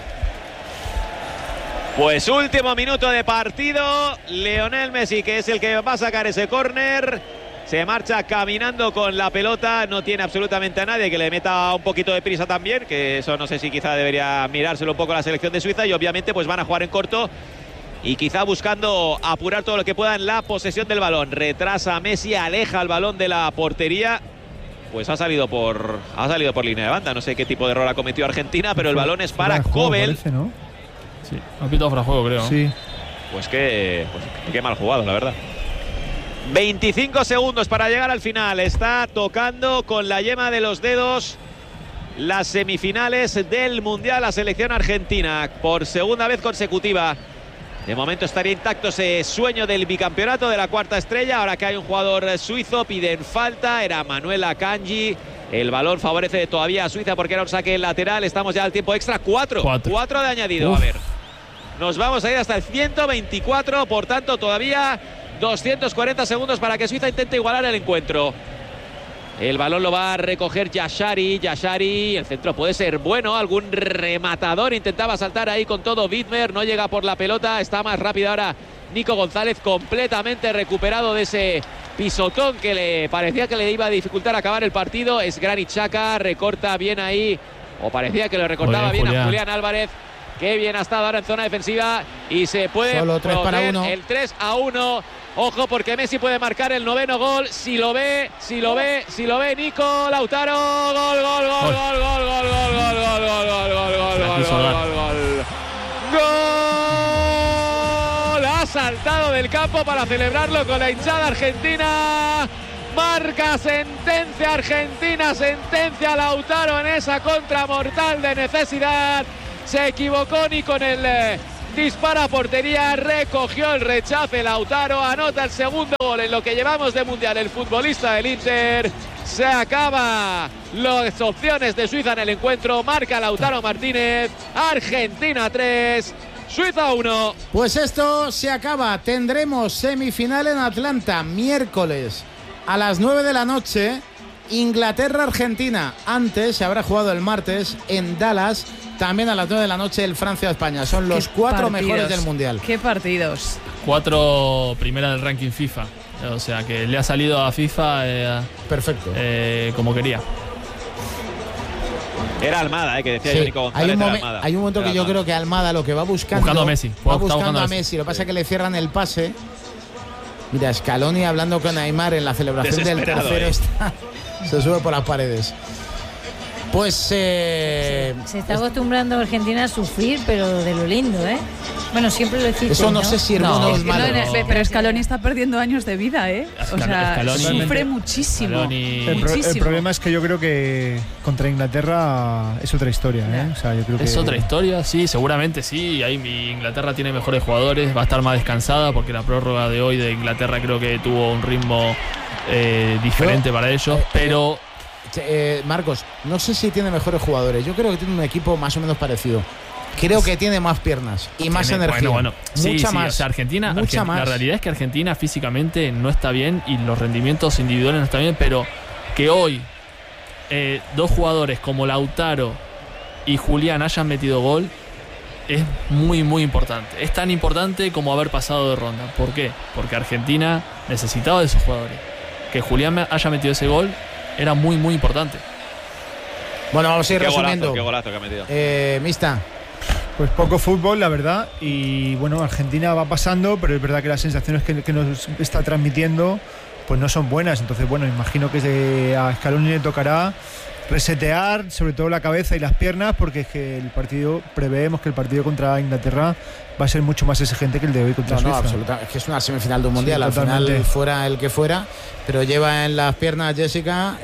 Pues último minuto de partido. Lionel Messi, que es el que va a sacar ese córner. Se marcha caminando con la pelota, no tiene absolutamente a nadie que le meta un poquito de prisa también, que eso no sé si quizá debería mirárselo un poco la selección de Suiza, y obviamente pues van a jugar en corto y quizá buscando apurar todo lo que pueda en la posesión del balón. Retrasa Messi, aleja el balón de la portería, pues ha salido por línea de banda. No sé qué tipo de error ha cometido Argentina, pero el balón es para Kobel. Parece, ¿no? Sí, ha pitado fuera de juego, creo. Sí. Pues qué mal jugado, la verdad. 25 segundos para llegar al final. Está tocando con la yema de los dedos las semifinales del Mundial la selección argentina por segunda vez consecutiva. De momento estaría intacto ese sueño del bicampeonato, de la cuarta estrella. Ahora que hay un jugador suizo, piden falta. Era Manuel Akanji. El balón favorece todavía a Suiza porque era un saque lateral. Estamos ya al tiempo extra. 4 de añadido. A ver, nos vamos a ir hasta el 124. Por tanto, todavía 240 segundos para que Suiza intente igualar el encuentro. El balón lo va a recoger Yashari. El centro puede ser bueno. Algún rematador intentaba saltar ahí con todo. Widmer no llega por la pelota. Está más rápido ahora Nico González, completamente recuperado de ese pisotón que le parecía que le iba a dificultar acabar el partido. Es Granit Xhaka, recorta bien ahí, o parecía que lo recortaba bien a Julián Álvarez. Qué bien ha estado ahora en zona defensiva y se puede poner el 3-1. Ojo, porque Messi puede marcar el 9º gol. Si lo ve Nico Lautaro. Gol. saltado del campo para celebrarlo con la hinchada argentina. Marca sentencia Argentina, sentencia Lautaro en esa contra mortal de necesidad. Se equivocó ni con el disparo a portería, recogió el rechace Lautaro, anota el segundo gol en lo que llevamos de mundial el futbolista del Inter. Se acaba las opciones de Suiza en el encuentro, marca Lautaro Martínez. Argentina 3, Suiza 1. Pues esto se acaba, tendremos semifinal en Atlanta miércoles a las 9 de la noche, Inglaterra-Argentina. Antes se habrá jugado el martes en Dallas, también a las 9 de la noche, el Francia-España. Son los 4 mejores del Mundial. ¡Qué partidos! 4 primera del ranking FIFA. O sea que le ha salido a FIFA perfecto, como quería. Era Almada, que decía Nico González. Hay un momento que yo creo que Almada lo que va buscando a Messi. Va buscando a Messi. Lo que pasa es que le cierran el pase. Mira, Scaloni hablando con Neymar en la celebración del tercero. Se sube por las paredes. Pues se está acostumbrando Argentina a sufrir, pero de lo lindo, ¿eh? Bueno, siempre lo existe. Eso no sé si es bueno o es malo. Pero Scaloni está perdiendo años de vida, ¿eh? O sea, Scaloni, sufre muchísimo. El problema es que yo creo que contra Inglaterra es otra historia, ¿eh? O sea, yo creo que es otra historia, sí, seguramente sí. Ahí Inglaterra tiene mejores jugadores, va a estar más descansada porque la prórroga de hoy de Inglaterra creo que tuvo un ritmo diferente para ellos, pero... Marcos, no sé si tiene mejores jugadores. Yo creo que tiene un equipo más o menos parecido. Creo que tiene más piernas y más energía. Bueno. Mucha más. O sea, Argentina, la realidad es que Argentina físicamente no está bien y los rendimientos individuales no están bien, pero que hoy 2 jugadores como Lautaro y Julián hayan metido gol es muy, muy importante. Es tan importante como haber pasado de ronda. ¿Por qué? Porque Argentina necesitaba de esos jugadores. Que Julián haya metido ese gol era muy, muy importante. Bueno, vamos a ir resumiendo. Qué golazo que ha metido. Mista. Pues poco fútbol, la verdad. Y bueno, Argentina va pasando, pero es verdad que las sensaciones que nos está transmitiendo pues no son buenas. Entonces, bueno, imagino que a Scaloni le tocará resetear sobre todo la cabeza y las piernas, porque es que preveemos que el partido contra Inglaterra va a ser mucho más exigente que el de hoy contra Suiza. Absolutamente. Es que es una semifinal de un mundial, al final fuera el que fuera, pero lleva en las piernas Jessica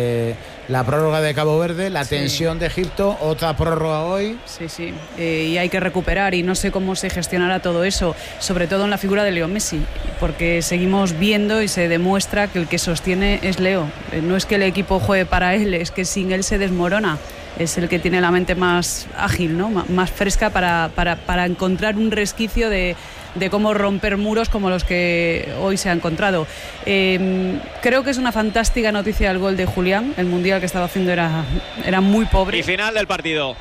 la prórroga de Cabo Verde, la tensión de Egipto, otra prórroga hoy. Sí. Y hay que recuperar, y no sé cómo se gestionará todo eso, sobre todo en la figura de Leo Messi, porque seguimos viendo y se demuestra que el que sostiene es Leo. No es que el equipo juegue para él, es que sin él se desmorona. Es el que tiene la mente más ágil, ¿no? Más fresca para encontrar un resquicio de cómo romper muros como los que hoy se ha encontrado. Creo que es una fantástica noticia el gol de Julián. El mundial que estaba haciendo era muy pobre. Y final del partido.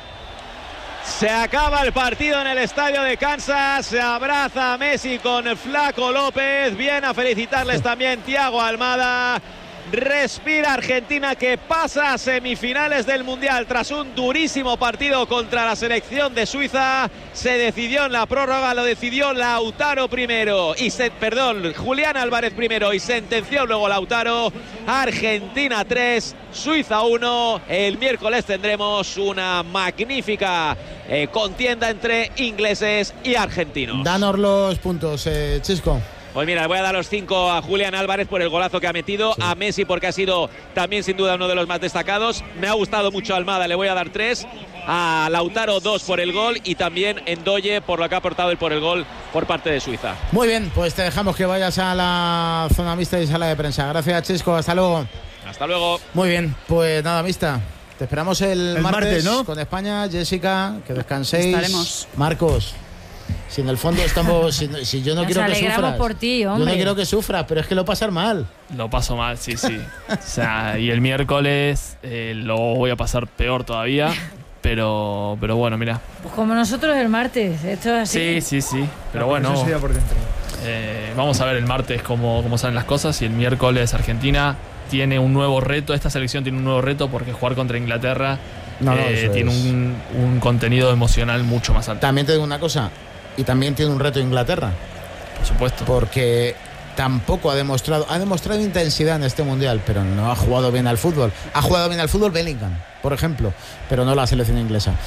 Se acaba el partido en el estadio de Kansas. Se abraza a Messi con Flaco López. Viene a felicitarles también Thiago Almada. Respira Argentina, que pasa a semifinales del Mundial tras un durísimo partido contra la selección de Suiza. Se decidió en la prórroga, lo decidió Lautaro primero Julián Álvarez primero y sentenció luego Lautaro. Argentina 3, Suiza 1. El miércoles tendremos una magnífica contienda entre ingleses y argentinos. Danos los puntos, Chisco. Pues mira, le voy a dar los 5 a Julián Álvarez por el golazo que ha metido, a Messi porque ha sido también sin duda uno de los más destacados. Me ha gustado mucho Almada, le voy a dar 3. A Lautaro 2 por el gol y también Ndoye por lo que ha aportado y por el gol por parte de Suiza. Muy bien, pues te dejamos que vayas a la zona mixta y sala de prensa. Gracias, Chisco, hasta luego. Hasta luego. Muy bien, pues nada, mixta. Te esperamos el martes, ¿no? Con España. Jessica, que descanséis. Estaremos. Marcos. Si en el fondo estamos. Si yo no quiero que sufras. Por ti, hombre. Yo no quiero que sufras, pero es que lo pasas mal. Lo paso mal, sí. O sea, y el miércoles lo voy a pasar peor todavía. Pero bueno, mira. Pues como nosotros el martes, esto es así. Sí. Pero bueno. Eso por dentro. Vamos a ver el martes cómo salen las cosas. Y el miércoles Argentina tiene un nuevo reto. Esta selección tiene un nuevo reto porque jugar contra Inglaterra tiene un contenido emocional mucho más alto. También te digo una cosa. Y también tiene un reto Inglaterra. Por supuesto. Porque tampoco ha demostrado intensidad en este mundial, pero no ha jugado bien al fútbol. Ha jugado bien al fútbol Bellingham, por ejemplo, pero no la selección inglesa.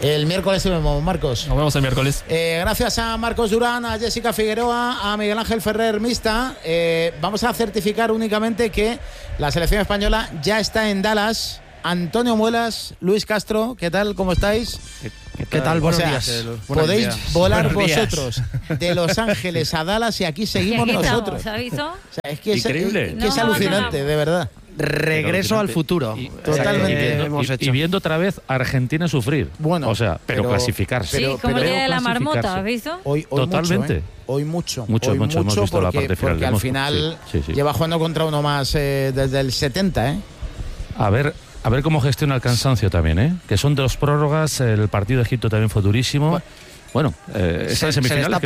El miércoles nos vemos, Marcos. Nos vemos el miércoles. Gracias a Marcos Durán, a Jessica Figueroa, a Miguel Ángel Ferrer Mista. Vamos a certificar únicamente que la selección española ya está en Dallas. Antonio Muelas, Luis Castro, ¿qué tal? ¿Cómo estáis? ¿Qué tal? Buenos días. Podéis volar vosotros de Los Ángeles a Dallas y aquí seguimos nosotros. ¿Has visto? O sea, es que increíble. Es alucinante, de verdad. Regreso al futuro. Totalmente. Y viendo otra vez a Argentina sufrir. Bueno, o sea, pero clasificarse. Sí, como el día de la marmota, ¿has visto? Hoy totalmente. Mucho, Mucho. Hemos visto la parte final. Porque al final lleva jugando contra uno más desde el 70, A ver cómo gestiona el cansancio también, ¿eh? Que son 2 prórrogas, el partido de Egipto también fue durísimo. Bueno, se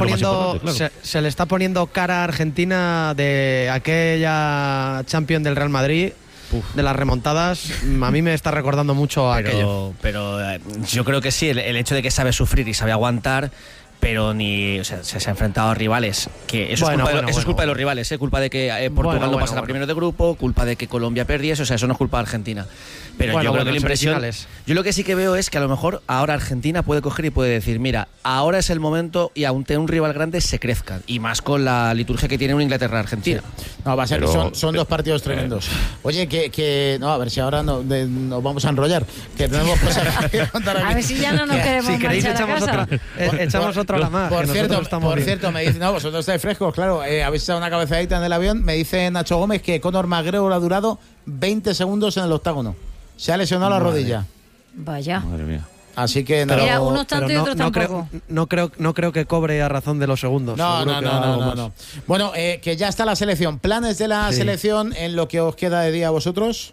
le está poniendo cara a Argentina de aquella Champions del Real Madrid. De las remontadas, a mí me está recordando mucho aquello. Pero yo creo que sí, el hecho de que sabe sufrir y sabe aguantar, pero se ha enfrentado a rivales que eso es culpa de los rivales, culpa de que Portugal no pasara primero de grupo, culpa de que Colombia perdiese, o sea, eso no es culpa de Argentina. Pero yo creo que la impresión, yo lo que sí que veo es que a lo mejor ahora Argentina puede coger y puede decir, mira, ahora es el momento y aún tener un rival grande se crezcan, y más con la liturgia que tiene una Inglaterra-Argentina. Sí. No, va a ser que son 2 partidos tremendos. Oye, que no, a ver si ahora nos vamos a enrollar, que tenemos cosas que contar aquí. A ver si ya no nos queremos si queréis echamos otra. Echamos otra la más. Por cierto, me dicen, no, vosotros estáis frescos, claro, habéis echado una cabezadita en el avión. Me dice Nacho Gómez que Conor McGregor ha durado 20 segundos en el octágono. Se ha lesionado la rodilla. Vaya. Madre mía. Así que mira, unos tanto y otros tampoco. No creo que cobre a razón de los segundos. No. Bueno, que ya está la selección. ¿Planes de la selección en lo que os queda de día a vosotros?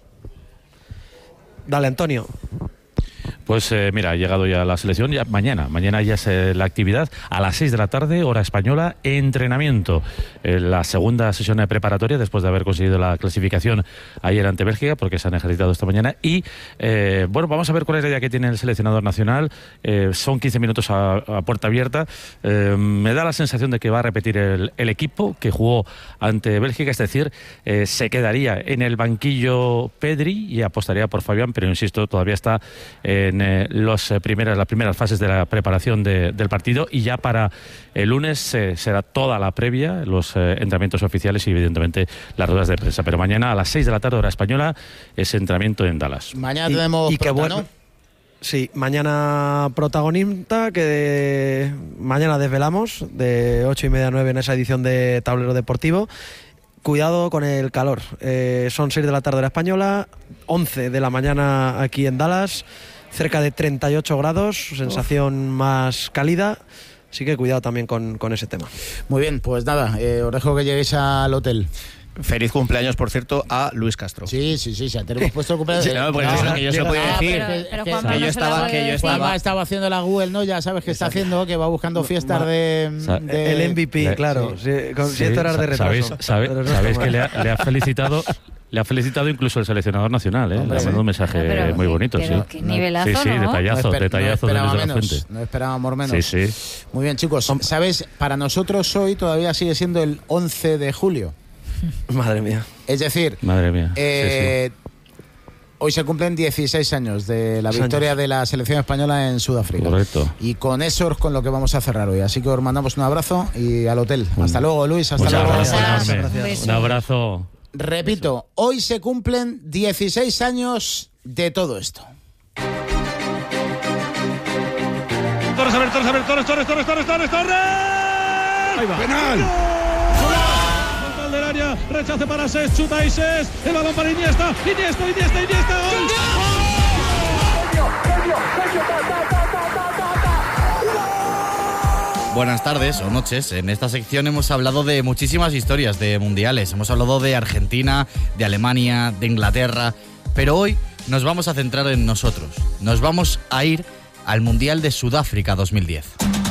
Dale, Antonio. Pues mira, ha llegado ya la selección, ya mañana ya es la actividad a las 6 de la tarde, hora española, entrenamiento. La segunda sesión preparatoria después de haber conseguido la clasificación ayer ante Bélgica, porque se han ejercitado esta mañana. Y bueno, vamos a ver cuál es la idea que tiene el seleccionador nacional. Son 15 minutos a puerta abierta. Me da la sensación de que va a repetir el equipo que jugó ante Bélgica, es decir, se quedaría en el banquillo Pedri y apostaría por Fabián, pero insisto, todavía está en las primeras fases de la preparación del partido, y ya para el lunes será toda la previa, los entrenamientos oficiales y evidentemente las ruedas de prensa. Pero mañana a las 6 de la tarde, hora española, es entrenamiento en Dallas. Mañana tenemos ¿no? Sí, mañana protagonista, que mañana desvelamos de 8:30 a 9 en esa edición de Tablero Deportivo. Cuidado con el calor. Son 6 de la tarde hora española, 11 de la mañana aquí en Dallas. Cerca de 38 grados, sensación más cálida, así que cuidado también con ese tema. Muy bien, pues nada, os dejo que lleguéis al hotel. Feliz cumpleaños, por cierto, a Luis Castro. Sí, ya tenemos puesto el cumpleaños. Sí, no, pues que yo se lo podía decir. Que yo estaba haciendo la Google, ¿no? Ya sabes que está haciendo, que va buscando fiestas el MVP, claro, con 7 horas de retraso. ¿Sabéis que le ha felicitado? Le ha felicitado incluso el seleccionador nacional, ¿eh? Le ha mandado un mensaje muy bonito, sí. Qué nivelazo, sí, ¿no? detallazo desde la fuente. No esperábamos menos. Sí. Muy bien, chicos. ¿Sabes? Para nosotros hoy todavía sigue siendo el 11 de julio. Madre mía. Es decir, hoy se cumplen 16 años de la victoria de la selección española en Sudáfrica. Correcto. Y con eso es con lo que vamos a cerrar hoy. Así que os mandamos un abrazo y al hotel. Hasta luego, Luis. Hasta luego. Gracias. Un abrazo. Repito, hoy se cumplen 16 años de todo esto. Torres. Ahí va. Penal. Frontal del área, rechace para Ses, chuta y Ses. El balón para Iniesta. ¡Gol! Buenas tardes o noches. En esta sección hemos hablado de muchísimas historias de mundiales. Hemos hablado de Argentina, de Alemania, de Inglaterra. Pero hoy nos vamos a centrar en nosotros. Nos vamos a ir al Mundial de Sudáfrica 2010.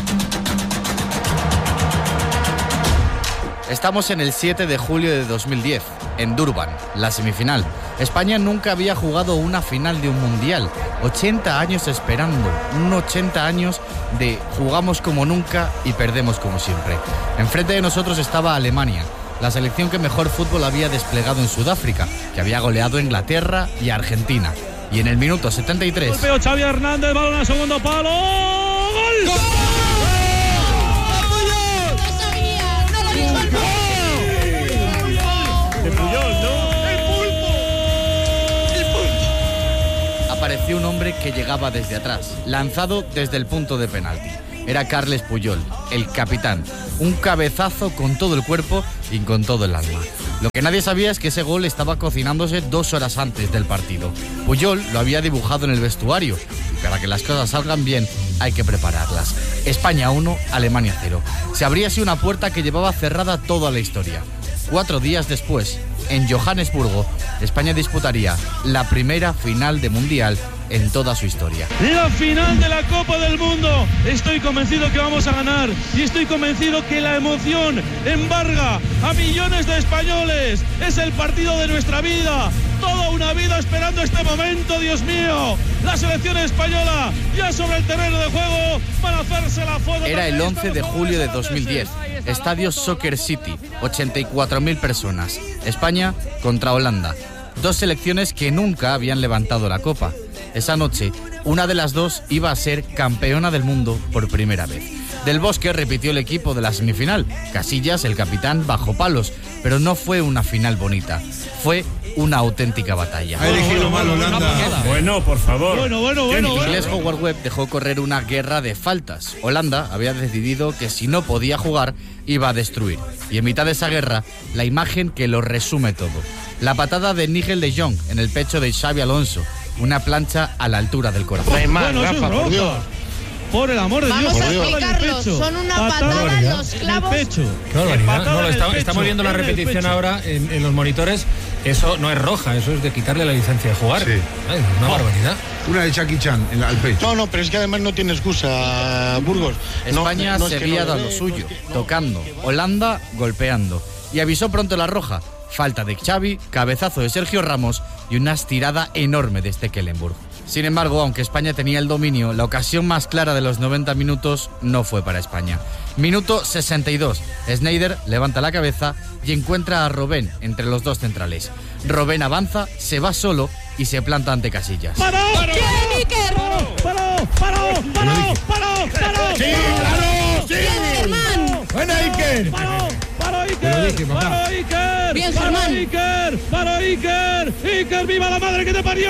Estamos en el 7 de julio de 2010, en Durban, la semifinal. España nunca había jugado una final de un mundial. 80 años esperando, 80 años de jugamos como nunca y perdemos como siempre. Enfrente de nosotros estaba Alemania, la selección que mejor fútbol había desplegado en Sudáfrica, que había goleado a Inglaterra y a Argentina. Y en el minuto 73... Golpeo Xavi Hernández, balón al segundo palo. ¡Gol! ¡Gol! Apareció un hombre que llegaba desde atrás, lanzado desde el punto de penalti. Era Carles Puyol, el capitán. Un cabezazo con todo el cuerpo y con todo el alma. Lo que nadie sabía es que ese gol estaba cocinándose 2 horas antes del partido. Puyol lo había dibujado en el vestuario. Y para que las cosas salgan bien, hay que prepararlas. España 1, Alemania 0. Se abría así una puerta que llevaba cerrada toda la historia. 4 días después, en Johannesburgo, España disputaría la primera final de Mundial en toda su historia. La final de la Copa del Mundo. Estoy convencido que vamos a ganar y estoy convencido que la emoción embarga a millones de españoles. Es el partido de nuestra vida. Toda una vida esperando este momento, Dios mío. La selección española ya sobre el terreno de juego para hacerse la foto. Era el 11 de julio de 2010. Estadio Soccer City, 84.000 personas. España contra Holanda. 2 selecciones que nunca habían levantado la copa. Esa noche, una de las dos iba a ser campeona del mundo por primera vez. Del Bosque repitió el equipo de la semifinal. Casillas, el capitán, bajo palos. Pero no fue una final bonita. Fue una auténtica batalla. Ha elegido mal Holanda. Bueno, por favor. El inglés Howard Webb dejó correr una guerra de faltas. Holanda había decidido que si no podía jugar, iba a destruir. Y en mitad de esa guerra, la imagen que lo resume todo. La patada de Nigel de Jong en el pecho de Xabi Alonso. Una plancha a la altura del corazón. Bueno, Rafa, por Dios. Por el amor de Dios. Vamos a explicarlo. Son una patada en los clavos. Qué barbaridad. No, estamos viendo la repetición ahora en los monitores. Eso no es roja, eso es de quitarle la licencia de jugar. Sí. Ay, una barbaridad. Una de Jackie Chan al pecho. No, pero es que además no tiene excusa, Burgos. España seguía dando lo suyo, tocando. Holanda golpeando. Y avisó pronto la roja. Falta de Xavi, cabezazo de Sergio Ramos y una estirada enorme de Stekelenburg. Sin embargo, aunque España tenía el dominio, la ocasión más clara de los 90 minutos no fue para España. Minuto 62. Sneijder levanta la cabeza y encuentra a Robben entre los dos centrales. Robben avanza, se va solo y se planta ante Casillas. ¡Paró! ¡Sí, claro! ¡Sí! ¡Buena Iker! ¡Paro Iker! ¡Bien, Germán! ¡Paro Iker! ¡Iker, viva la madre que te parió!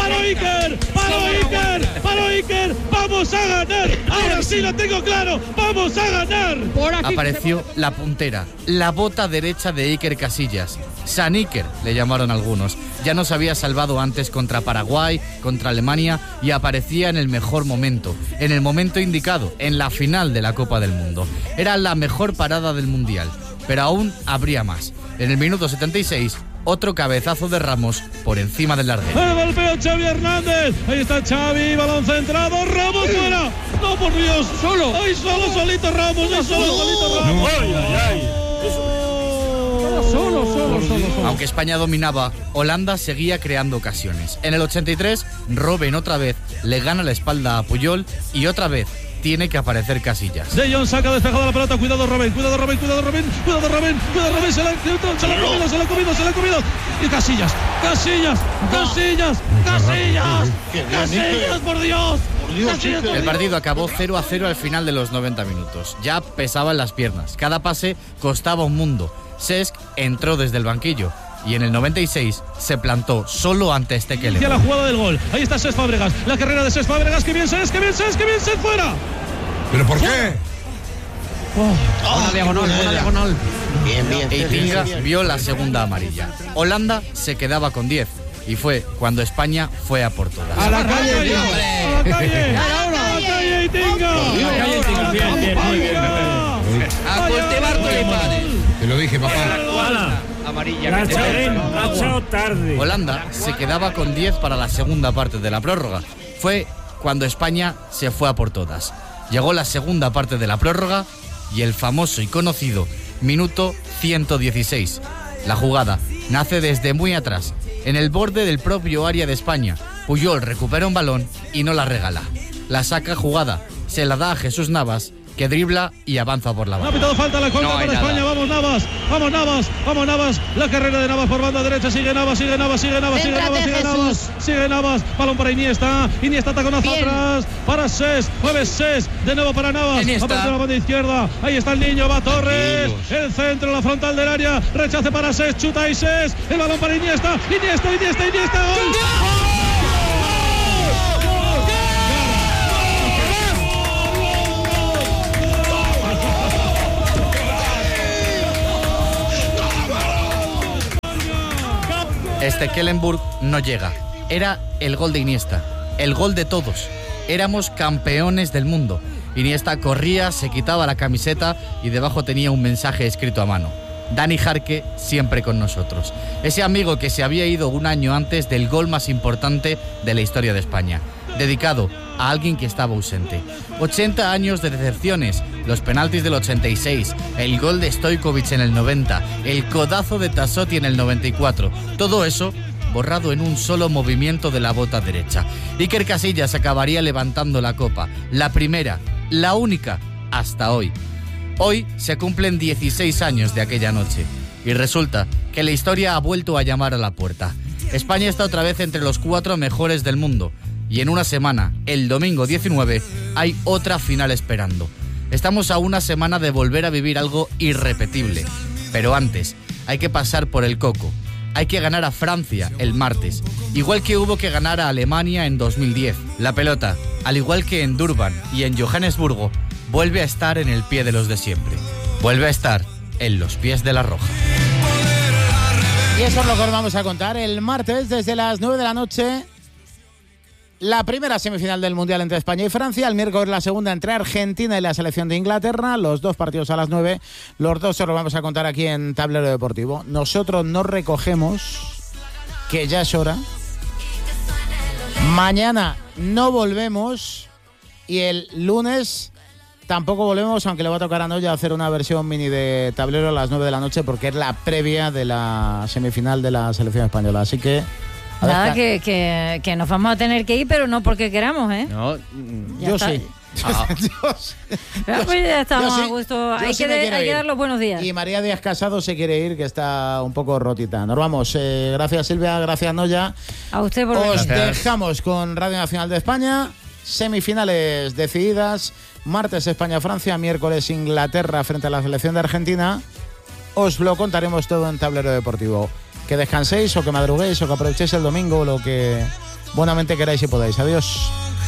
¡Paro Iker! ¡Vamos a ganar! ¡Ahora sí lo tengo claro! ¡Vamos a ganar! Apareció la puntera, la bota derecha de Iker Casillas. San Iker, le llamaron algunos. Ya nos había salvado antes contra Paraguay, contra Alemania y aparecía en el mejor momento, en el momento indicado, en la final de la Copa del Mundo. Era la mejor parada del Mundial, pero aún habría más. En el minuto 76, otro cabezazo de Ramos por encima del larguero. El golpeo Xavi Hernández. Ahí está Xavi, balón centrado. Ramos fuera. No, por Dios. Solo. Ay, solito Ramos. Solito Ramos. Solo. Aunque España dominaba, Holanda seguía creando ocasiones. En el 83, Robben otra vez le gana la espalda a Puyol y otra vez tiene que aparecer Casillas. De Jong saca despejado la pelota. Cuidado Robben. Se la ha comido. Y Casillas, por Dios. El partido acabó 0-0 al final de los 90 minutos. Ya pesaban las piernas. Cada pase costaba un mundo. Cesc entró desde el banquillo y en el 96 se plantó solo ante Stekelenburg. La jugada del gol. Ahí está Cesc Fábregas. La carrera de Cesc Fábregas. ¡Qué bien Cesc fuera! ¿Pero por qué? Una diagonal. Bien. Eitinga vio la segunda amarilla. Holanda se quedaba con 10 y fue cuando España fue a por todas. ¡A la calle! Eitinga! Bien. A cultivar tulipanes. Te lo dije, papá. Amarilla. Ha echado tarde. Holanda se quedaba con 10 para la segunda parte de la prórroga. Fue cuando España se fue a por todas. Llegó la segunda parte de la prórroga y el famoso y conocido minuto 116. La jugada nace desde muy atrás, en el borde del propio área de España. Puyol recupera un balón y no la regala. La saca jugada, se la da a Jesús Navas, que dribla y avanza por la banda. Ha pitado falta la contra para España. Vamos Navas, vamos Navas, vamos Navas. La carrera de Navas por banda derecha. Sigue Navas, sigue Navas, sigue Navas, sigue Navas, sigue Navas, sigue Navas. Balón para Iniesta. Iniesta taconazo atrás para Ses. Mueve Ses. De nuevo para Navas. Aparece la banda izquierda. Ahí está el niño. Va Torres. El centro, la frontal del área. Rechace para Ses. Chuta y Ses. El balón para Iniesta. Iniesta. ¡Gol! Stekelenburg no llega. Era el gol de Iniesta, el gol de todos. Éramos campeones del mundo. Iniesta corría, se quitaba la camiseta y debajo tenía un mensaje escrito a mano. Dani Jarque siempre con nosotros. Ese amigo que se había ido un año antes del gol más importante de la historia de España. Dedicado a alguien que estaba ausente. 80 años de decepciones, los penaltis del 86, el gol de Stojkovic en el 90, el codazo de Tassotti en el 94. Todo eso borrado en un solo movimiento de la bota derecha. Iker Casillas acabaría levantando la copa. La primera, la única, hasta hoy. Hoy se cumplen 16 años de aquella noche. Y resulta que la historia ha vuelto a llamar a la puerta. España está otra vez entre los 4 mejores del mundo. Y en una semana, el domingo 19, hay otra final esperando. Estamos a una semana de volver a vivir algo irrepetible. Pero antes, hay que pasar por el coco. Hay que ganar a Francia el martes, igual que hubo que ganar a Alemania en 2010. La pelota, al igual que en Durban y en Johannesburgo, vuelve a estar en el pie de los de siempre. Vuelve a estar en los pies de la Roja. Y eso es lo que os vamos a contar el martes desde las 9 de la noche. La primera semifinal del Mundial entre España y Francia. El miércoles la segunda entre Argentina y la selección de Inglaterra. Los 2 partidos a las 9. Los 2 se los vamos a contar aquí en Tablero Deportivo. Nosotros nos recogemos, que ya es hora. Mañana no volvemos. Y el lunes tampoco volvemos, aunque le va a tocar a Noya hacer una versión mini de Tablero a las 9 de la noche, porque es la previa de la semifinal de la selección española. Así que... Nada, que nos vamos a tener que ir, pero no porque queramos, ¿eh? No, yo sí. Pues ya estamos a gusto. Hay que dar los buenos días. Y María Díaz Casado se quiere ir, que está un poco rotita. Nos vamos. Gracias, Silvia. Gracias, Noya. A usted por venir. Os dejamos con Radio Nacional de España. Semifinales decididas. Martes España-Francia. Miércoles Inglaterra frente a la selección de Argentina. Os lo contaremos todo en Tablero Deportivo. Que descanséis o que madruguéis o que aprovechéis el domingo, lo que buenamente queráis y podáis. Adiós.